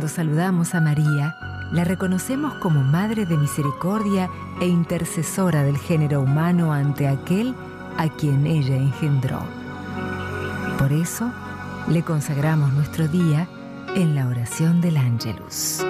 saludamos a María, la reconocemos como Madre de Misericordia e intercesora del género humano ante aquel a quien ella engendró. Por eso, le consagramos nuestro día en la oración del Ángelus.